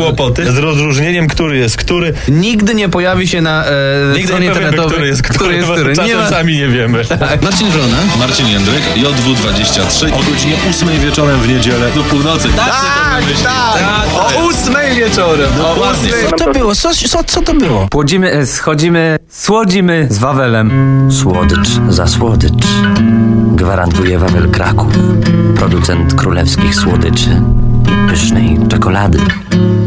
kłopoty z rozróżnieniem, który jest który. Nigdy nie pojawi się na stronie internetowej, który jest który. Czasem nie ma... sami nie wiemy. Marcin Wrona, Marcin Jędryk, JW23 o godzinie 8 wieczorem w niedzielę do północy. Tak. O 8 wieczorem. Dokładnie. Co to było? Co to było? Słodzimy z Wawelem. Słodycz za słodycz. Gwarantuje Wawel Kraków. Producent królewskich słodyczy i pysznej czekolady.